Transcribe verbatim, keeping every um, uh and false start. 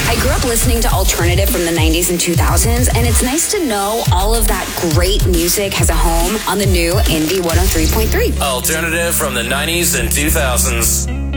I grew up listening to alternative from the nineties and two thousands, and it's nice to know all of that great music has a home on the new Indie one oh three point three. Alternative from the nineties and two thousands.